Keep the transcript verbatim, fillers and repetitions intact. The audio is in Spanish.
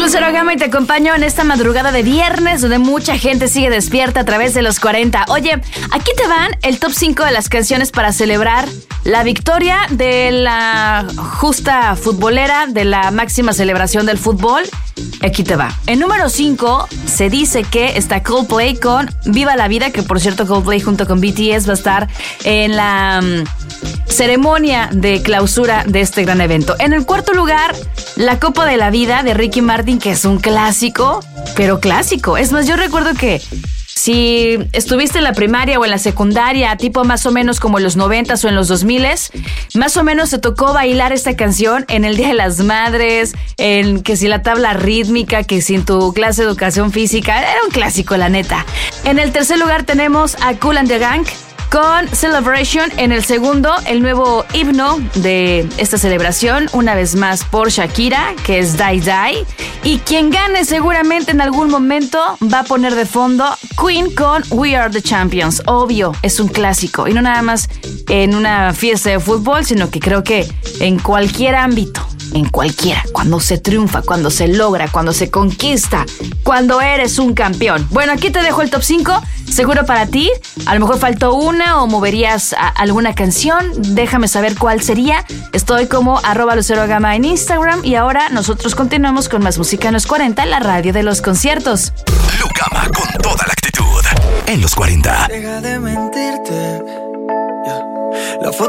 Lucero Gama y te acompaño en esta madrugada de viernes donde mucha gente sigue despierta a través de los cuarenta. Oye, aquí te van el top cinco de las canciones para celebrar la victoria de la justa futbolera, de la máxima celebración del fútbol. Aquí te va. En número cinco se dice que está Coldplay con Viva la Vida, que por cierto Coldplay junto con B T S va a estar en la um, ceremonia de clausura de este gran evento. En el cuarto lugar, La Copa de la Vida de Ricky Martin, que es un clásico, pero clásico. Es más, yo recuerdo que si estuviste en la primaria o en la secundaria, tipo más o menos como en los noventas o en los dos miles, más o menos te tocó bailar esta canción en el Día de las Madres, en que si la tabla rítmica, que si en tu clase de educación física. Era un clásico, la neta. En el tercer lugar tenemos a Kool and the Gang con Celebration. En el segundo, el nuevo himno de esta celebración, una vez más por Shakira, que es Die Die. Y quien gane seguramente en algún momento va a poner de fondo Queen con We Are the Champions. Obvio, es un clásico. Y no nada más en una fiesta de fútbol, sino que creo que en cualquier ámbito. En cualquiera, cuando se triunfa, cuando se logra, cuando se conquista, cuando eres un campeón. Bueno, aquí te dejo el top cinco, seguro para ti. A lo mejor faltó una o moverías a alguna canción. Déjame saber cuál sería. Estoy como arroba Lucero Gama en Instagram. Y ahora nosotros continuamos con más música en los cuarenta, la radio de los conciertos. Lu Gama con toda la actitud en los cuarenta. Deja de mentirte. Yeah. La foto